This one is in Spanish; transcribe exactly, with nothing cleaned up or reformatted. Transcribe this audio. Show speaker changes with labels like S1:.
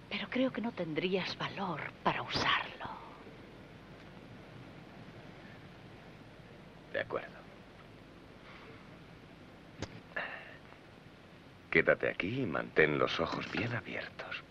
S1: Pero creo que no tendrías valor para usarlo.
S2: De acuerdo. Quédate aquí y mantén los ojos bien abiertos.